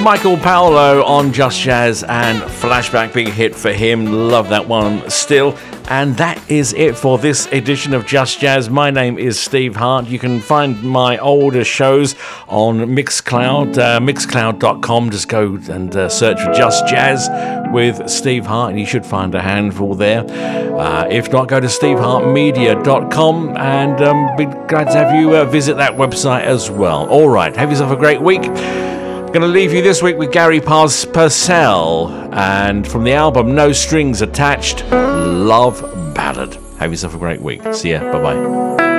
Michael Paolo on Just Jazz and Flashback, big hit for him. Love that one still. And that is it for this edition of Just Jazz. My name is Steve Hart. You can find my older shows on Mixcloud, mixcloud.com. Just go and search for Just Jazz with Steve Hart, and you should find a handful there. If not, go to stevehartmedia.com, and be glad to have you visit that website as well. All right, have yourself a great week. Going to leave you this week with Gary Purcell, and from the album No Strings Attached, Love Ballad. Have yourself a great week. See ya. Bye-bye.